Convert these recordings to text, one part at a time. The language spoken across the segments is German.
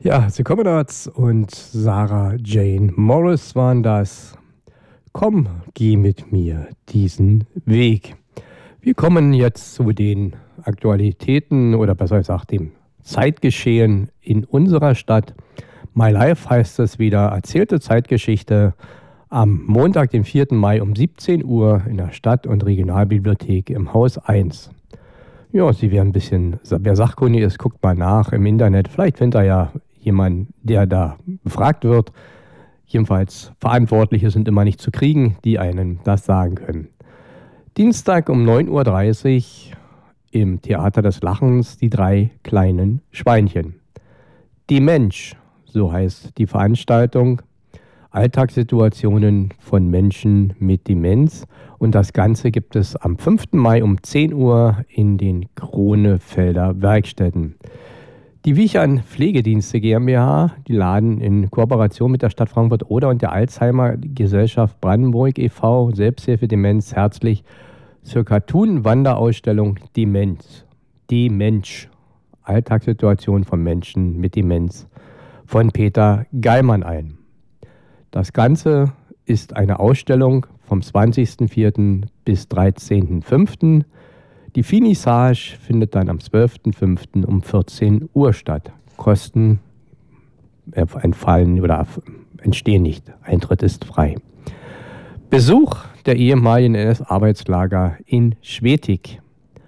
Ja, The Commonards und Sarah Jane Morris waren das. Komm, geh mit mir diesen Weg. Wir kommen jetzt zu den Aktualitäten oder besser gesagt dem Zeitgeschehen in unserer Stadt. My Life heißt es wieder, erzählte Zeitgeschichte am Montag, den 4. Mai um 17 Uhr in der Stadt- und Regionalbibliothek im Haus 1. Ja, Sie werden ein bisschen, wer sachkundig ist, guckt mal nach im Internet. Vielleicht findet er ja jemanden, der da befragt wird. Jedenfalls Verantwortliche sind immer nicht zu kriegen, die einem das sagen können. Dienstag um 9:30 Uhr im Theater des Lachens die 3 kleinen Schweinchen. Die Mensch, so heißt die Veranstaltung. Alltagssituationen von Menschen mit Demenz. Und das Ganze gibt es am 5. Mai um 10 Uhr in den Kronefelder Werkstätten. Die Wiechern Pflegedienste GmbH, die laden in Kooperation mit der Stadt Frankfurt-Oder und der Alzheimer Gesellschaft Brandenburg e.V. Selbsthilfe Demenz herzlich zur Cartoon-Wanderausstellung Demenz. Die Mensch. Alltagssituation von Menschen mit Demenz von Peter Geilmann ein. Das Ganze ist eine Ausstellung vom 20.04. bis 13.05. Die Finissage findet dann am 12.05. um 14 Uhr statt. Kosten entfallen oder entstehen nicht. Eintritt ist frei. Besuch der ehemaligen NS-Arbeitslager in Schwetig.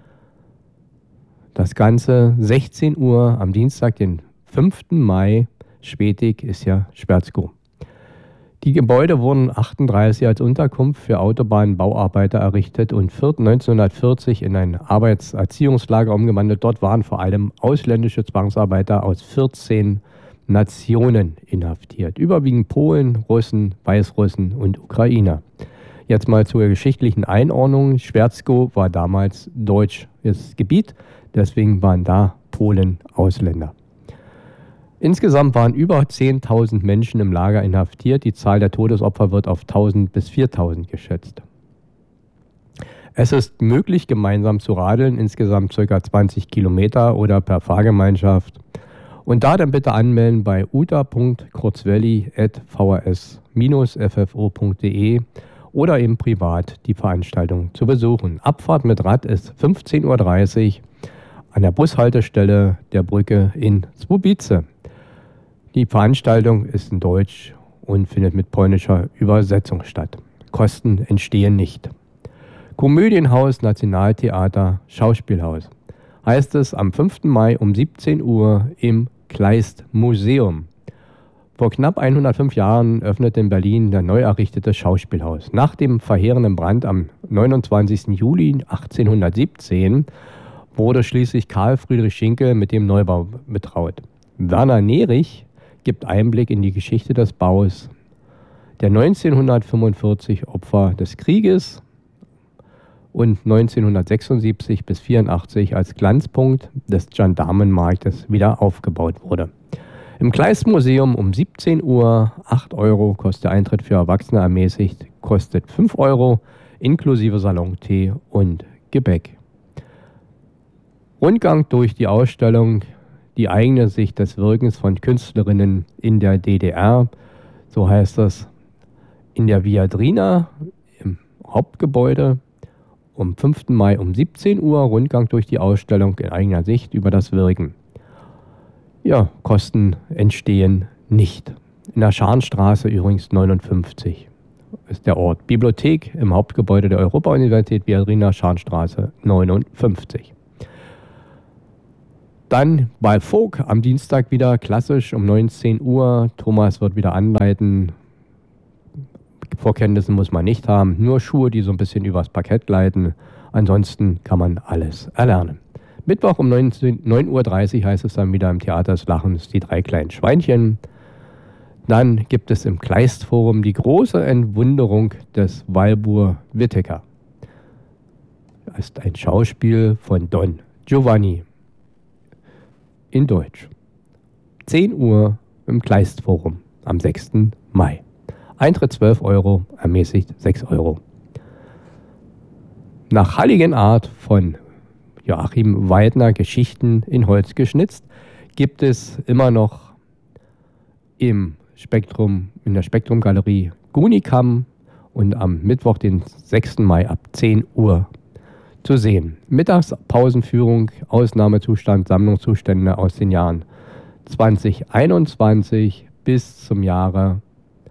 Das Ganze 16 Uhr am Dienstag, den 5. Mai. Schwetig ist ja Schwerzkow. Die Gebäude wurden 1938 als Unterkunft für Autobahnbauarbeiter errichtet und 1940 in ein Arbeitserziehungslager umgewandelt. Dort waren vor allem ausländische Zwangsarbeiter aus 14 Nationen inhaftiert. Überwiegend Polen, Russen, Weißrussen und Ukrainer. Jetzt mal zur geschichtlichen Einordnung. Schwerzkow war damals deutsches Gebiet, deswegen waren da Polen Ausländer. Insgesamt waren über 10.000 Menschen im Lager inhaftiert. Die Zahl der Todesopfer wird auf 1.000 bis 4.000 geschätzt. Es ist möglich, gemeinsam zu radeln, insgesamt ca. 20 Kilometer oder per Fahrgemeinschaft. Und da dann bitte anmelden bei uta.kurzwelli@vhs-ffo.de oder eben privat die Veranstaltung zu besuchen. Abfahrt mit Rad ist 15:30 Uhr an der Bushaltestelle der Brücke in Zwobice. Die Veranstaltung ist in Deutsch und findet mit polnischer Übersetzung statt. Kosten entstehen nicht. Komödienhaus, Nationaltheater, Schauspielhaus. Heißt es am 5. Mai um 17 Uhr im Kleist-Museum. Vor knapp 105 Jahren öffnete in Berlin der neu errichtete Schauspielhaus. Nach dem verheerenden Brand am 29. Juli 1817 wurde schließlich Karl Friedrich Schinkel mit dem Neubau betraut. Werner Nerich gibt Einblick in die Geschichte des Baus der 1945 Opfer des Krieges und 1976 bis 1984 als Glanzpunkt des Gendarmenmarktes wieder aufgebaut wurde. Im Kleist-Museum um 17 Uhr, 8 Euro kostet der Eintritt für Erwachsene ermäßigt, kostet 5 Euro inklusive Salontee und Gebäck. Rundgang durch die Ausstellung, die eigene Sicht des Wirkens von Künstlerinnen in der DDR, so heißt das, in der Viadrina im Hauptgebäude am 5. Mai um 17 Uhr, Rundgang durch die Ausstellung in eigener Sicht über das Wirken. Ja, Kosten entstehen nicht. In der Scharnstraße übrigens 59 ist der Ort. Bibliothek im Hauptgebäude der Europa-Universität Viadrina, Scharnstraße 59. Dann bei Folk am Dienstag wieder klassisch um 19 Uhr. Thomas wird wieder anleiten. Vorkenntnisse muss man nicht haben. Nur Schuhe, die so ein bisschen übers Parkett gleiten. Ansonsten kann man alles erlernen. Mittwoch um 9:30 Uhr heißt es dann wieder im Theater des Lachens die 3 kleinen Schweinchen. Dann gibt es im Kleist-Forum die große Entwunderung des Walbur Whittaker. Das ist ein Schauspiel von Don Giovanni. In Deutsch. 10 Uhr im Kleist-Forum am 6. Mai. Eintritt 12 Euro, ermäßigt 6 Euro. Nach Heiligenart von Joachim Weidner, Geschichten in Holz geschnitzt, gibt es immer noch in der Spektrum-Galerie Gunikam und am Mittwoch, den 6. Mai ab 10 Uhr zu sehen. Mittagspausenführung, Ausnahmezustand, Sammlungszustände aus den Jahren 2021 bis zum Jahre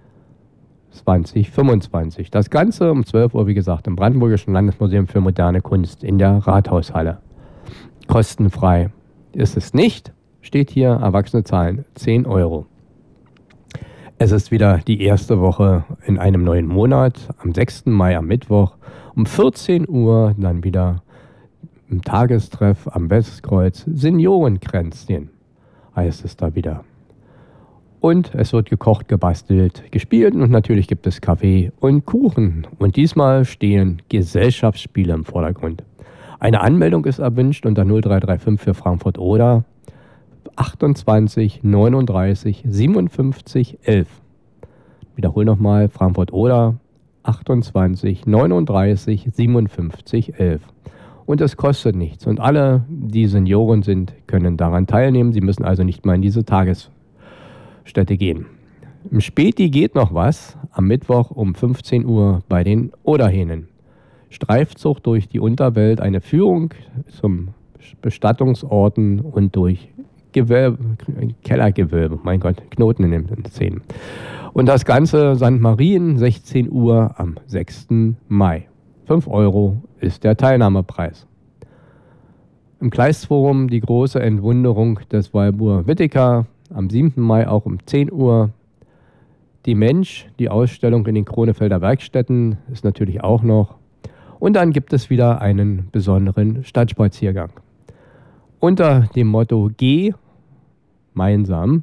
2025. Das Ganze um 12 Uhr, wie gesagt, im Brandenburgischen Landesmuseum für moderne Kunst in der Rathaushalle. Kostenfrei ist es nicht, steht hier, Erwachsene zahlen 10 Euro. Es ist wieder die erste Woche in einem neuen Monat, am 6. Mai am Mittwoch um 14 Uhr, dann wieder im Tagestreff am Westkreuz, Seniorenkränzchen heißt es da wieder. Und es wird gekocht, gebastelt, gespielt und natürlich gibt es Kaffee und Kuchen. Und diesmal stehen Gesellschaftsspiele im Vordergrund. Eine Anmeldung ist erwünscht unter 0335 für Frankfurt-Oder 28 39 57 11. Wiederhole nochmal, Frankfurt-Oder 28 39 57 11. Und es kostet nichts. Und alle, die Senioren sind, können daran teilnehmen. Sie müssen also nicht mal in diese Tagesstätte gehen. Im Späti geht noch was. Am Mittwoch um 15 Uhr bei den Oderhähnen. Streifzug durch die Unterwelt, eine Führung zum Bestattungsorten und durch Kellergewölbe. Mein Gott, Knoten in den Zähnen. Und das Ganze St. Marien, 16 Uhr am 6. Mai. 5 Euro ist der Teilnahmepreis. Im Kleistforum die große Entwunderung des Walburg Whittaker am 7. Mai auch um 10 Uhr. Die Mensch, die Ausstellung in den Kronefelder Werkstätten ist natürlich auch noch. Und dann gibt es wieder einen besonderen Stadtspaziergang. Unter dem Motto Geh gemeinsam.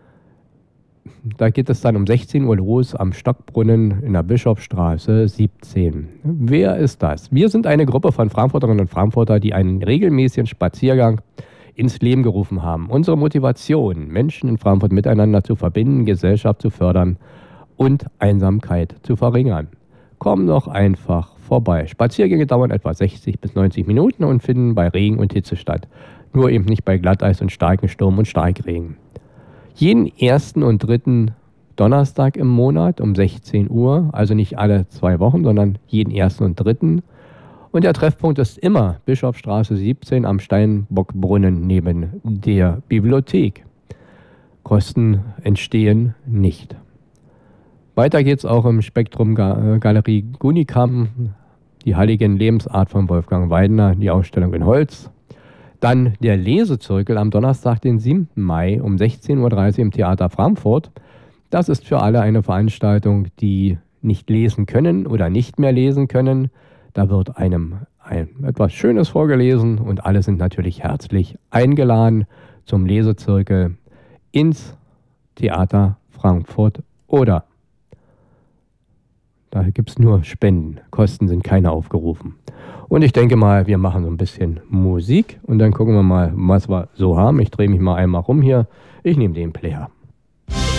Da geht es dann um 16 Uhr los am Stockbrunnen in der Bischofsstraße 17. Wer ist das? Wir sind eine Gruppe von Frankfurterinnen und Frankfurter, die einen regelmäßigen Spaziergang ins Leben gerufen haben. Unsere Motivation, Menschen in Frankfurt miteinander zu verbinden, Gesellschaft zu fördern und Einsamkeit zu verringern. Komm doch einfach vorbei. Spaziergänge dauern etwa 60 bis 90 Minuten und finden bei Regen und Hitze statt. Nur eben nicht bei Glatteis und starkem Sturm und Starkregen. Jeden 1. und 3. Donnerstag im Monat um 16 Uhr, also nicht alle 2 Wochen, sondern jeden 1. und 3. Und der Treffpunkt ist immer Bischofsstraße 17 am Steinbockbrunnen neben der Bibliothek. Kosten entstehen nicht. Weiter geht es auch im Spektrum Galerie Gunikam, die Heiligen Lebensart von Wolfgang Weidner, die Ausstellung in Holz. Dann der Lesezirkel am Donnerstag, den 7. Mai um 16.30 Uhr im Theater Frankfurt. Das ist für alle eine Veranstaltung, die nicht lesen können oder nicht mehr lesen können. Da wird einem etwas Schönes vorgelesen und alle sind natürlich herzlich eingeladen zum Lesezirkel ins Theater Frankfurt oder. Da gibt es nur Spenden, Kosten sind keine aufgerufen. Und ich denke mal, wir machen so ein bisschen Musik und dann gucken wir mal, was wir so haben. Ich drehe mich mal einmal rum hier. Ich nehme den Player.